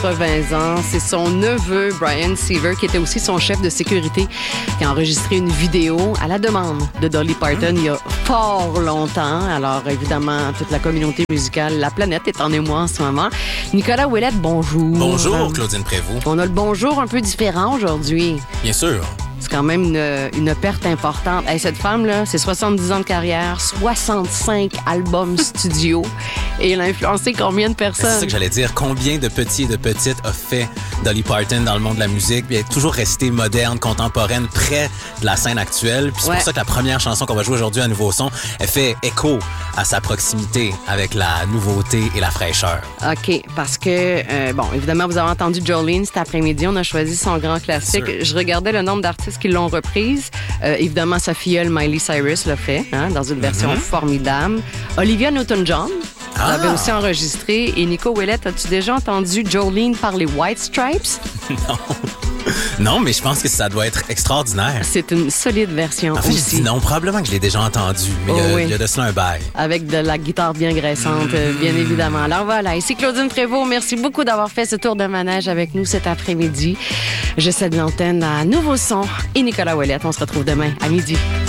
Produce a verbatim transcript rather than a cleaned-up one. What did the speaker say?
quatre-vingts ans. C'est son neveu, Brian Seaver, qui était aussi son chef de sécurité, qui a enregistré une vidéo à la demande de Dolly Parton il y a fort longtemps. Alors, évidemment, toute la communauté musicale, la planète est en émoi en ce moment. Nicolas Ouellette, bonjour. Bonjour, Claudine Prévost. On a le bonjour un peu différent aujourd'hui. Bien sûr. C'est quand même une, une perte importante. Hey, cette femme-là, c'est soixante-dix ans de carrière, soixante-cinq albums studio. Et elle a influencé combien de personnes? C'est ça que j'allais dire. Combien de petits et de petites a fait Dolly Parton dans le monde de la musique? Puis elle est toujours restée moderne, contemporaine, près de la scène actuelle. Puis c'est ouais. pour ça que la première chanson qu'on va jouer aujourd'hui à Nouveau Son, elle fait écho à sa proximité avec la nouveauté et la fraîcheur. OK, parce que, euh, bon, évidemment, vous avez entendu Jolene cet après-midi. On a choisi son grand classique. Je regardais le nombre d'artistes qui l'ont reprise. Euh, évidemment, sa filleule Miley Cyrus l'a fait, hein, dans une version mm-hmm. formidable. Olivia Newton-John ah. l'avait aussi enregistré. Et Nico Ouellette, as-tu déjà entendu Jolene par les White Stripes? Non. Non, mais je pense que ça doit être extraordinaire. C'est une solide version en fait, aussi. Je dis non, probablement que je l'ai déjà entendu, mais oh, il, y a, oui. il y a de cela un bail. Avec de la guitare bien graissante, mmh. bien évidemment. Alors voilà, ici Claudine Prévost. Merci beaucoup d'avoir fait ce tour de manège avec nous cet après-midi. Je cède l'antenne à Nouveau Son et Nicolas Ouellette. On se retrouve demain à midi.